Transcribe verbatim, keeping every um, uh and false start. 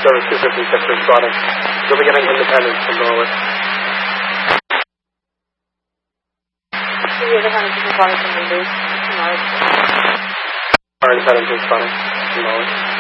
Service two fifty, sector spotting. You'll be getting independence from Norway. The other one is spotting from Windows. Our independence is spotting from Norway.